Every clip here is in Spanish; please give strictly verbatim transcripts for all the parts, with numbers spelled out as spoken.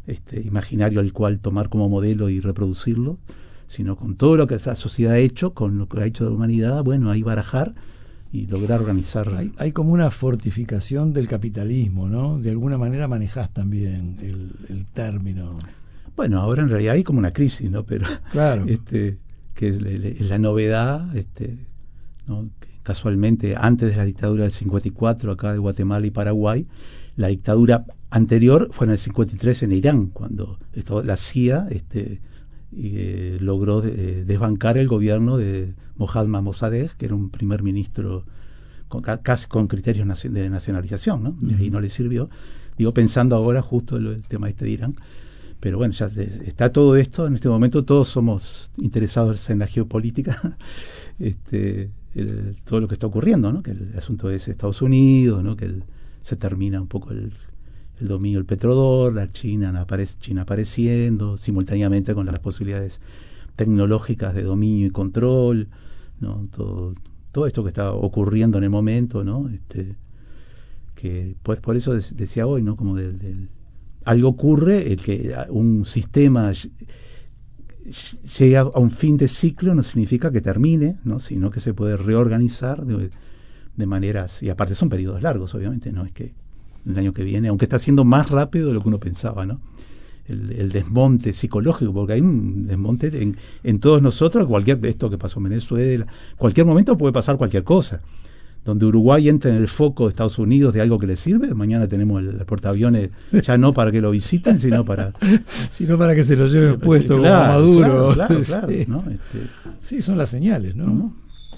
este, imaginario al cual tomar como modelo y reproducirlo, sino con todo lo que la sociedad ha hecho, con lo que ha hecho la humanidad, bueno, ahí barajar y lograr organizar. Hay, hay como una fortificación del capitalismo, ¿no? De alguna manera manejás también el, el término. Bueno, ahora en realidad hay como una crisis, ¿no? Pero claro. este, que es, es la novedad, este, ¿no? Que casualmente antes de la dictadura del cincuenta y cuatro acá de Guatemala y Paraguay, la dictadura anterior fue en el cincuenta y tres en Irán, cuando esto, la C I A este, y, eh, logró de, desbancar el gobierno de Mohammad Mossadegh, que era un primer ministro con, casi con criterios de nacionalización, ¿no? Y ahí no le sirvió. Digo, pensando ahora justo el, el tema este de Irán. Pero bueno, ya está todo esto, en este momento todos somos interesados en la geopolítica, este, el, todo lo que está ocurriendo, ¿no? Que el asunto es Estados Unidos, ¿no? Que el, se termina un poco el, el dominio del petrodólar, China, aparece, China apareciendo, simultáneamente con las posibilidades tecnológicas de dominio y control, ¿no? Todo, todo esto que está ocurriendo en el momento, ¿no? Este, que pues por eso des, decía hoy, ¿no? Como del, del algo ocurre, el que un sistema llegue a un fin de ciclo no significa que termine, ¿no? Sino que se puede reorganizar de, de maneras, y aparte son periodos largos, obviamente, no es que el año que viene, aunque está siendo más rápido de lo que uno pensaba, ¿no? El, el desmonte psicológico, porque hay un desmonte en, en todos nosotros, cualquier esto que pasó en Venezuela, cualquier momento puede pasar cualquier cosa. Donde Uruguay entra en el foco de Estados Unidos de algo que le sirve, mañana tenemos el, el portaaviones ya no para que lo visiten, sino para sino para que se lo lleven puesto, sí, claro, como Maduro. Claro, claro, claro, sí. ¿no? Este, sí, son las señales, ¿no? ¿no?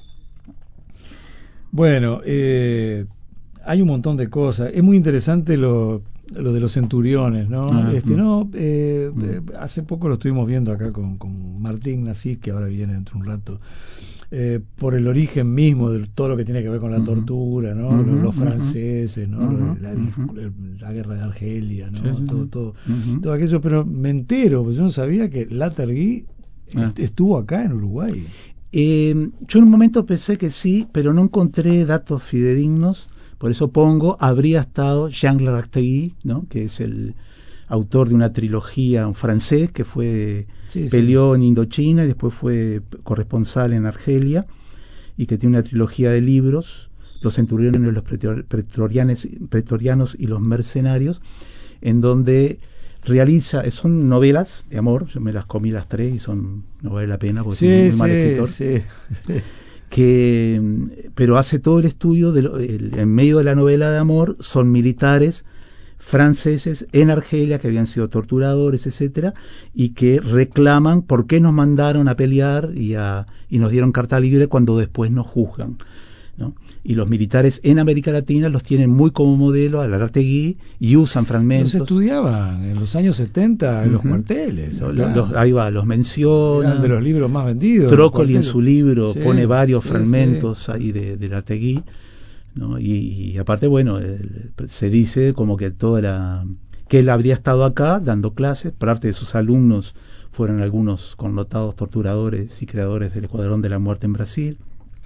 Bueno, eh, hay un montón de cosas. Es muy interesante lo, lo de los centuriones, ¿no? Ah, este, mm. no eh, mm. eh, hace poco lo estuvimos viendo acá con, con Martín Nasís, que ahora viene dentro de un rato. Eh, por el origen mismo de todo lo que tiene que ver con la uh-huh. tortura, ¿no? Uh-huh, los, los franceses, ¿no? Uh-huh, la, uh-huh. la guerra de Argelia, ¿no? Sí, sí, todo, todo, uh-huh. todo aquello, pero me entero, pues yo no sabía que Latergui ah. est- estuvo acá en Uruguay. Eh, yo en un momento pensé que sí, pero no encontré datos fidedignos, por eso pongo, habría estado Jean Latergui, ¿no? Que es el autor de una trilogía, un francés que fue sí, peleó sí. en Indochina y después fue corresponsal en Argelia, y que tiene una trilogía de libros, Los centuriones, los pretorianos, pretorianos y los mercenarios, en donde realiza, son novelas de amor, yo me las comí las tres y son, no vale la pena porque sí, es un muy sí, mal escritor, sí. que, pero hace todo el estudio, de lo, el, en medio de la novela de amor, son militares franceses en Argelia que habían sido torturadores, etcétera, y que reclaman por qué nos mandaron a pelear y, a, y nos dieron carta libre cuando después nos juzgan, ¿no? Y los militares en América Latina los tienen muy como modelo a Latergui y usan fragmentos. Los estudiaban en los años setenta en uh-huh. los cuarteles. Los, los, ahí va, los menciona. Eran de los libros más vendidos. Trócoli en su libro sí, pone varios sí, fragmentos sí. ahí de, de Latergui, ¿no? Y, y aparte, bueno, el, se dice como que toda la que él habría estado acá dando clases, parte de sus alumnos fueron algunos connotados torturadores y creadores del Escuadrón de la Muerte en Brasil.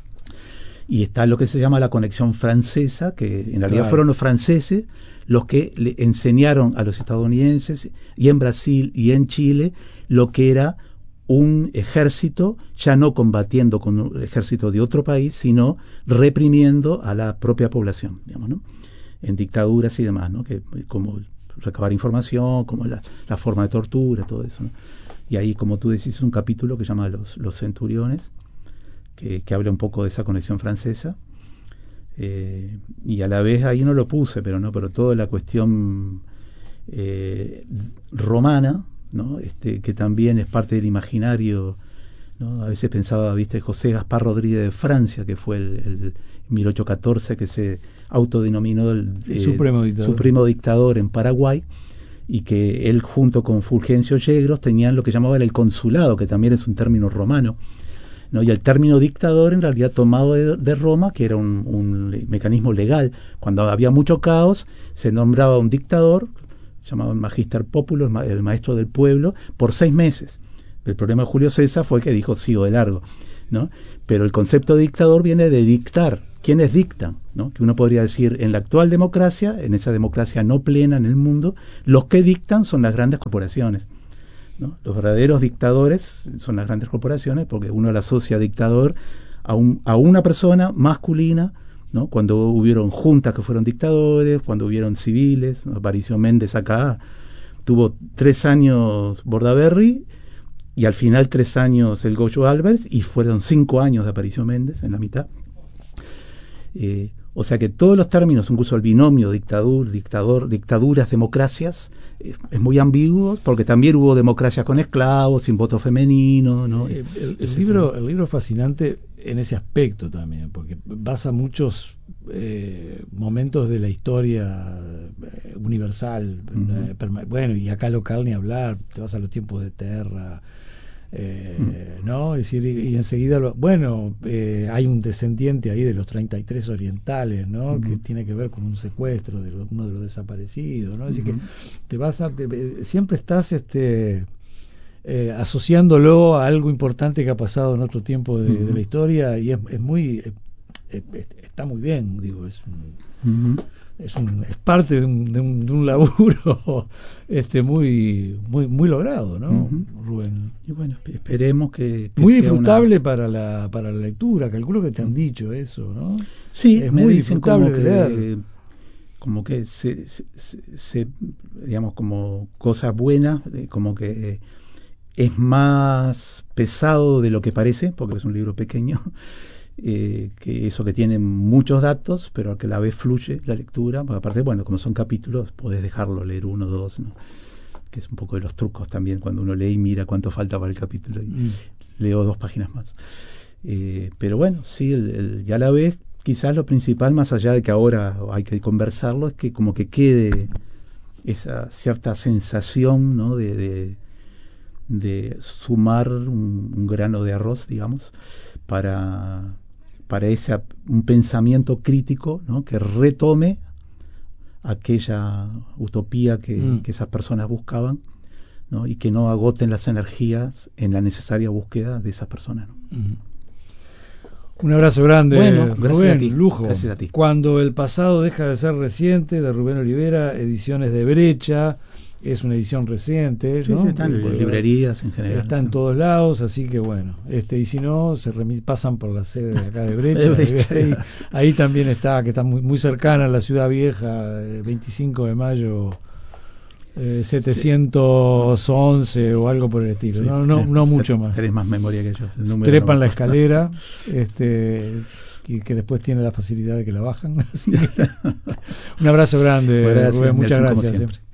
Y está lo que se llama la conexión francesa, que en realidad claro. fueron los franceses los que le enseñaron a los estadounidenses, y en Brasil y en Chile, lo que era un ejército, ya no combatiendo con un ejército de otro país, sino reprimiendo a la propia población, digamos, ¿no? En dictaduras y demás, ¿no? Que como recabar información, como la, la forma de tortura, todo eso, ¿no? Y ahí, como tú decís, un capítulo que se llama Los, los centuriones, que, que habla un poco de esa conexión francesa, eh, y a la vez ahí no lo puse, pero no, pero toda la cuestión eh, romana, ¿no? Este, que también es parte del imaginario, ¿no? A veces pensaba, viste, José Gaspar Rodríguez de Francia, que fue el, el mil ochocientos catorce que se autodenominó el, el supremo, dictador. supremo dictador en Paraguay, y que él junto con Fulgencio Yegros tenían lo que llamaban el consulado, que también es un término romano, ¿no? Y el término dictador en realidad tomado de, de Roma, que era un, un mecanismo legal. Cuando había mucho caos se nombraba un dictador, llamado Magister Populus, el maestro del pueblo, por seis meses. El problema de Julio César fue que dijo sigo de largo, ¿no? Pero el concepto de dictador viene de dictar, quienes dictan, ¿no? Que uno podría decir, en la actual democracia, en esa democracia no plena en el mundo, los que dictan son las grandes corporaciones, ¿no? Los verdaderos dictadores son las grandes corporaciones, porque uno la asocia dictador a, un, a una persona masculina, ¿no? Cuando hubieron juntas que fueron dictadores, cuando hubieron civiles, ¿no? Aparicio Méndez acá tuvo tres años Bordaberry y al final tres años el Goyo Albert, y fueron cinco años de Aparicio Méndez en la mitad. Eh, o sea que todos los términos, incluso el binomio dictador, dictador, dictaduras, democracias, eh, es muy ambiguo, porque también hubo democracias con esclavos, sin voto femenino, ¿no? El, el, el libro, el libro es fascinante en ese aspecto también, porque basa muchos eh, momentos de la historia eh, universal, uh-huh. eh, perma- bueno, y acá local ni hablar, te vas a los tiempos de Terra, eh, uh-huh. ¿no? Es decir, y, y enseguida, lo, bueno, eh, hay un descendiente ahí de los treinta y tres orientales, ¿no? Uh-huh. Que tiene que ver con un secuestro de lo, uno de los desaparecidos, ¿no? Así uh-huh. que te vas a, te, siempre estás, este... Eh, asociándolo a algo importante que ha pasado en otro tiempo de, uh-huh. de la historia, y es, es muy es, es, está muy bien, digo, es un, uh-huh. es, un, es parte de un, de un, de un laburo este muy muy muy logrado, ¿no? Uh-huh. Rubén, y bueno, esperemos que, que muy sea disfrutable una... para la para la lectura, calculo que te han dicho eso, ¿no? Sí, es me muy dicen disfrutable como que, de leer, como que se, se, se, se digamos como cosas buenas, como que eh, es más pesado de lo que parece, porque es un libro pequeño, eh, que eso que tiene muchos datos, pero que a la vez fluye la lectura, porque aparte, bueno, como son capítulos, podés dejarlo leer uno o dos, ¿no? Que es un poco de los trucos también, cuando uno lee y mira cuánto falta para el capítulo, y mm. leo dos páginas más. Eh, pero bueno, sí, el, el, ya a la vez, quizás lo principal, más allá de que ahora hay que conversarlo, es que como que quede esa cierta sensación, ¿no? de... de de sumar un, un grano de arroz, digamos, para, para ese, un pensamiento crítico, ¿no? Que retome aquella utopía que, mm. que esas personas buscaban, ¿no? Y que no agoten las energías en la necesaria búsqueda de esas personas, ¿no? Mm. Un abrazo grande, bueno, Rubén, a ti, lujo. Gracias a ti. Cuando el pasado deja de ser reciente, de Rubén Olivera, ediciones de Brecha. Es una edición reciente, sí, ¿no? Sí, están en librerías en general. Está en sí. todos lados, así que bueno, este y si no, se remit, pasan por la sede de acá de Brecha. de Brecha. Ahí, ahí también está, que está muy, muy cercana a la Ciudad Vieja, veinticinco de mayo, eh, setecientos once sí. o algo por el estilo. Sí, no no, no mucho más. Tenés más memoria que yo. Trepan no la escalera, este... y que después tiene la facilidad de que la bajan. Así que, un abrazo grande, Rubén, muchas gracias.